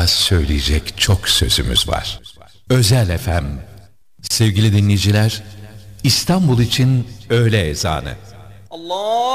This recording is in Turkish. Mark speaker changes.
Speaker 1: Daha söyleyecek çok sözümüz var. Özel FM. Sevgili dinleyiciler, İstanbul için öğle ezanı.
Speaker 2: Allah